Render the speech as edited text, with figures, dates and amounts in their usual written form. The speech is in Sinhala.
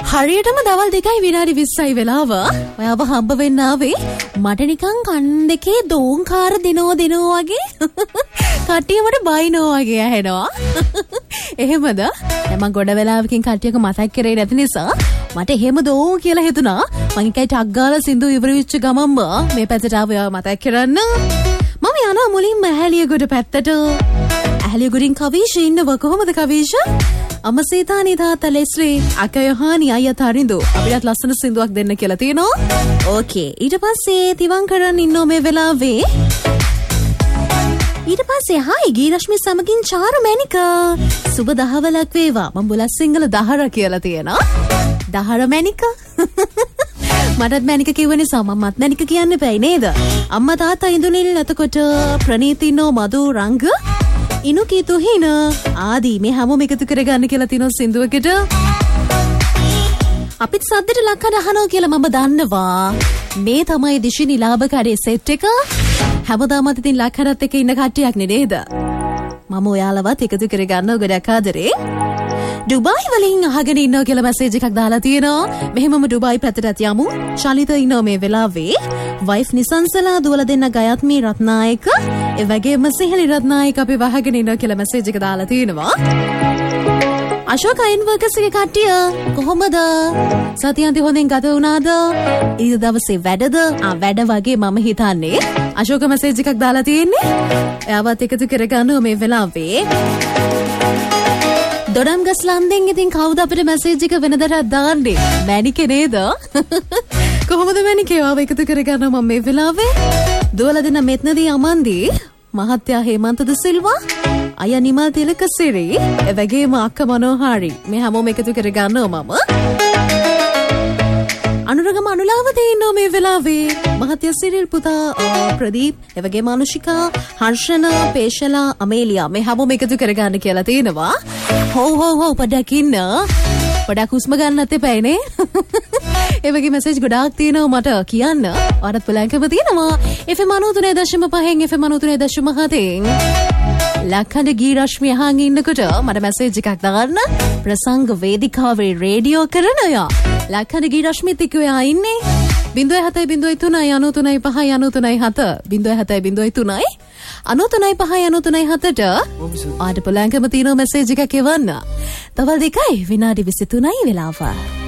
හරියටම දවල් 2යි විනාඩි 20යි වෙලාව. ඔයාව හම්බ වෙන්න ආවේ මට නිකන් කන් දෙකේ දෝංකාර දිනෝ වගේ කට්ටියට බයිනෝ වගේ ඇහෙනවා. එහෙමද? මම ගොඩ වෙලාවකින් කට්ටියක මතක් කරේ නැති නිසා මට එහෙම දෝ කියලා හිතුණා. මං එකයි ටක් ගාලා සින්දු ඉවර වෙච්ච ගමන්ම මේ පැත්තට ආව ඔයාව මතක් කරන්න. මම යනවා මුලින්ම ඇහැලියගොඩ පැත්තට. ඇහැලියගොඩින් කවීෂ ඉන්නව කොහමද කවීෂ? අමසීතානි තාත්තා ලෙස්ලි අකයහානි අයියා තරිඳු අපිට ලස්සන සින්දුවක් දෙන්න කියලා තියෙනවා. ඕකේ ඊට පස්සේ තිවන් කරන් ඉන්නෝ මේ වෙලාවේ. ඊට පස්සේ හායි ගීරශ්මි සමගින් චාරු මැනික සුබ දහවලක් වේවා. මම බුලත් සිංහල දහර කියලා තියෙනවා. දහර මැනික මටත් මැනික කිව්ව නිසා මමත් මැනික කියන්න බෑ නේද? අම්මා තාත්තා ඉඳුනිල් එතකොට ප්‍රනීතිනෝ මදු රංග ඉනු කීතු හින ආදී මේ හැමෝම එකතු කරගන්න කියලා තියෙන සින්දුවකට අපිත් සද්දට ලක්කන අහනවා කියලා මම දන්නවා. මේ තමයි දිශිනි ලාභකාරී සෙට් එක. හැමදාමත් ඉතින් ලක්කනත් එක්ක ඉන්න කට්ටියක් නේද? මම ඔයාලවත් එකතු කරගන්න ගොඩක් ආදරේ. ඩුබායි වලින් අහගෙන ඉන්නවා කියලා මැසේජ් එකක් දාලා තියෙනවා. මෙහෙමම ඩුබායි පැත්තට යමු. ශාලිත ඉන්නවා මේ වෙලාවේ. වයිෆ් නිසංසලා දුවලා දෙන්න ගයත්මි රත්නායක ඒ වගේම සිහලි රත්නායක අපි වහගෙන ඉන්නවා කියලා මැසේජ් එක දාලා තියෙනවා. අශෝක අයින් වර්කර්ස් එකේ කට්ටිය කොහොමද? සතියන්ති හොඳින් ගත වුණාද? ඊට දවසේ වැඩද? වැඩ වගේ මම හිතන්නේ. අශෝක මැසේජ් එකක් දාලා තියෙන්නේ. එයාවත් එකතු කරගන්න මේ වෙලාවේ. දොඩම් ගස් ලන්දෙන් ඉතින් කවුද අපිට මැසේජ් එක වෙනදට දාන්නේ? මැනිකේ නේද? කොහොමද මැනිකේ ආව එකතු කරගන්න මම මේ වෙලාවේ? දුවලා දෙන මෙත්නදී අමන්දි මහත්තයා හේමන්තද සිල්වා අයියා නිමල් තිලකසිරි ඒ වගේම අක්ක මනෝහාරි මේ හැමෝම එකතු කරගන්නවා මම. අනුරගම අනුලාවතේ ඉන්නවා මේ වෙලාවේ. මහත්තයා සිරිල් පුතා ප්‍රදීප් ඒ වගේම අනුෂිකා හර්ෂණ පේශලා අමේලියා මේ හැමෝම එකතු කරගන්න කියලා තියෙනවා. හෝ පොඩ්ඩක් ඉන්න. පොඩ්ඩක් හුස්ම ගන්නත් එපානේ. ඒ වගේ මැසේජ් ගොඩාක් තියෙනවා මට කියන්න. ඔයාලත් බලංකම තියෙනවා. FM 93.5 FM 93.7 ලක්කඩ ගීරශ්මි අහන් ඉන්නකොට මට මැසේජ් එකක් දාන්න. ප්‍රසංග වේදිකාවේ රේඩියෝ කරන අය. ලක්කඩ ගීරශ්මිත් එක්ක ඔයා ඉන්නේ 0703 93 5 93 0703 93 93 ආට බලංකම තියෙන මැසේජ් එකක් එවන්න. තවල් 2යි විනාඩි 23යි වෙලාව.